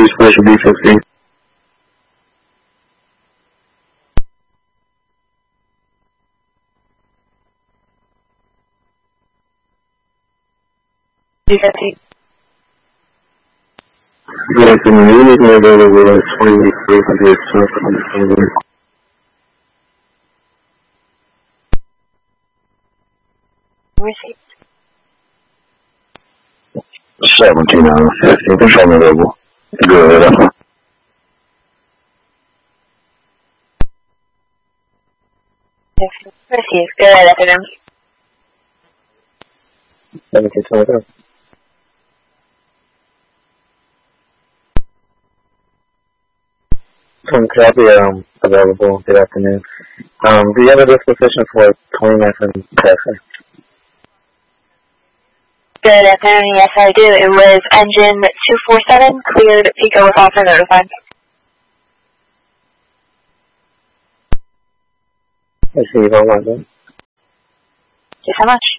2 Special B-15. B-15. Good afternoon. You're looking at over 2300 South. Received. 17 on 50. Control available. Good. Received. Good afternoon. 17 copy, available. Good afternoon. Do you have a disposition for 29th and Texas? Good afternoon. Yes, I do. It was engine 247, cleared, Pico with officer notified. I see. Hold on then. Thank you so much.